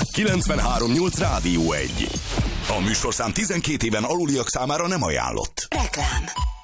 93.8 Rádió 1. A műsorszám 12 éven aluliak számára nem ajánlott. Reklám.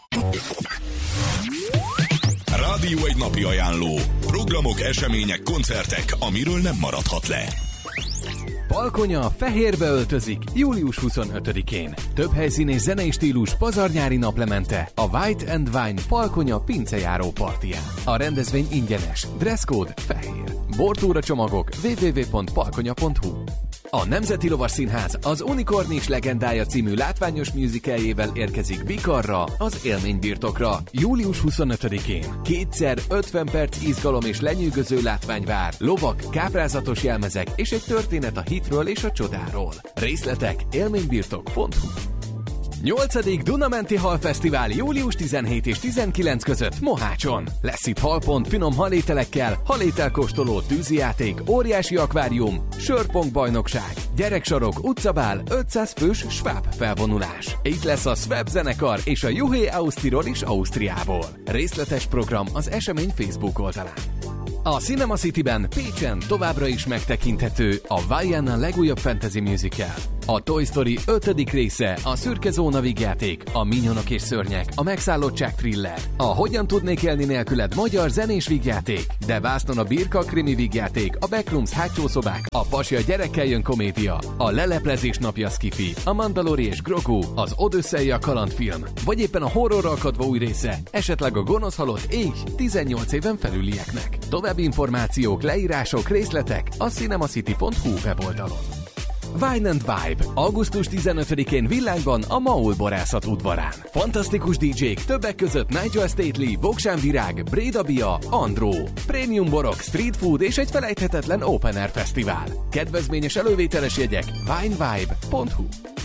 Rádió 1 napi ajánló. Programok, események, koncertek, amiről nem maradhat le. Palkonya fehérbe öltözik július 25-én. Több helyszín és zenei stílus pazarnyári naplemente a White and Wine Palkonya pincejáró partiján. A rendezvény ingyenes, dresscode fehér. Bortúra csomagok www.palkonya.hu. A Nemzeti Lovasszínház az Unikornis legendája című látványos musicaljével érkezik Bikarra, az élménybirtokra. Július 25-én kétszer 50 perc izgalom és lenyűgöző látvány vár, lovak, káprázatos jelmezek és egy történet a hitről és a csodáról. Részletek élménybirtok.hu. 8. Dunamenti Halfesztivál július 17 és 19 között Mohácson. Lesz itt halpont, finom halételekkel, halételkóstoló, tűzijáték, óriási akvárium, sörpong bajnokság, gyereksarok, utcabál, 500 fős Schwab felvonulás. Itt lesz a Schwab zenekar és a Juhé Ausztiról is Ausztriából. Részletes program az esemény Facebook oldalán. A Cinema Cityben Pécsen továbbra is megtekinthető a Vaiana legújabb fantasy musical. A Toy Story 5. része, a Szürke Zóna vígjáték, a Minyonok és Szörnyek, a Megszállottság thriller, a Hogyan tudnék élni nélküled magyar zenés vígjáték, De Vásznon a Birka krimi vígjáték, a Backrooms hátsó szobák, a Pasi a gyerekkel jön komédia, a Leleplezés napja skifi, a Mandalori és Grogu, az Odüsszei a kalandfilm, vagy éppen a horrorral kadva új része, esetleg a Gonosz halott éj 18 éven felülieknek. További információk, leírások, részletek a cinemacity.hu weboldalon. Wine and Vibe. Augusztus 15-én Villányban a Maul borászat udvarán. Fantasztikus DJ-k, többek között Nigel Stately, Voksán Virág, Bréda Bia, Andró. Prémium borok, street food és egy felejthetetlen open air fesztivál. Kedvezményes elővételes jegyek winevibe.hu.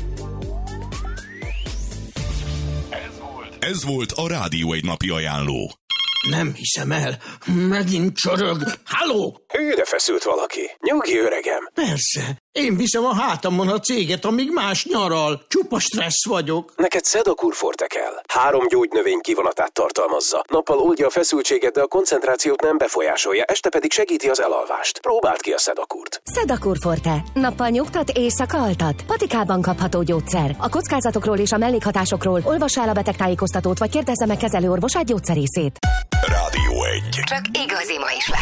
Ez volt a Rádió 1 napi ajánló. Nem hiszem el. Megint csorog. Halló? Hűre feszült valaki. Nyugi, öregem. Persze. Én viszem a hátamon a céget, amíg más nyaral. Csupa stressz vagyok. Neked Sedakur Forte kell. 3 gyógynövény kivonatát tartalmazza. Nappal oldja a feszültséget, de a koncentrációt nem befolyásolja, este pedig segíti az elalvást. Próbáld ki a Sedakurt. Sedakur Forte. Nappal nyugtat, éjszaka altat. Patikában kapható gyógyszer. A kockázatokról és a mellékhatásokról olvassa el a betegtájékoztatót, vagy kérdezze meg kezelőorvosát, gyógyszerészét. Rádió 1. Csak igazi ma is lehet.